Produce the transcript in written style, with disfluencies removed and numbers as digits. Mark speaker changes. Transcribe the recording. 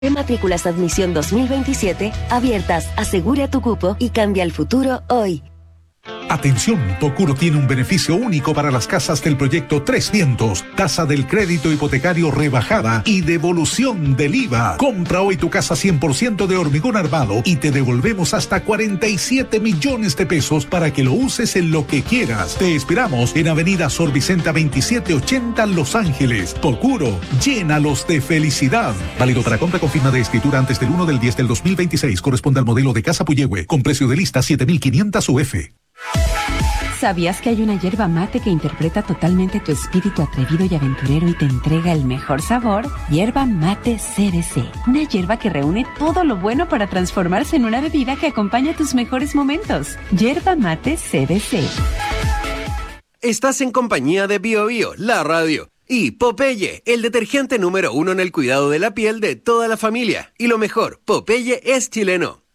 Speaker 1: Matrículas Admisión 2027 abiertas. Asegura tu cupo y cambia el futuro hoy.
Speaker 2: Atención, Procuro tiene un beneficio único para las casas del proyecto Tres Vientos. Tasa del crédito hipotecario rebajada y devolución del IVA. Compra hoy tu casa 100% de hormigón armado y te devolvemos hasta 47 millones de pesos para que lo uses en lo que quieras. Te esperamos en Avenida Sor Vicenta 2780, Los Ángeles. Procuro, llénalos de felicidad. Válido para compra con firma de escritura antes del 1/10/2026. Corresponde al modelo de Casa Puyehue, con precio de lista 7.500 UF.
Speaker 3: ¿Sabías que hay una yerba mate que interpreta totalmente tu espíritu atrevido y aventurero y te entrega el mejor sabor? Yerba Mate CBC. Una yerba que reúne todo lo bueno para transformarse en una bebida que acompaña tus mejores momentos. Yerba Mate CBC.
Speaker 4: Estás en compañía de Bio Bio, la radio. Y Popeye, el detergente número 1 en el cuidado de la piel de toda la familia. Y lo mejor, Popeye es chileno.